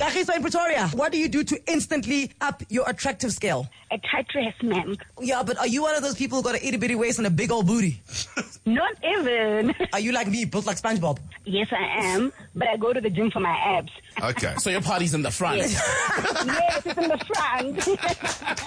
Kagiso in Pretoria, what do you do to instantly up your attractive scale? A tight dress, ma'am. Yeah, but are you one of those people who got an itty bitty waist and a big old booty? Not even. Are you like me, built like SpongeBob? Yes, I am, but I go to the gym for my abs. Okay. So your party's in the front. Yes, it's in the front.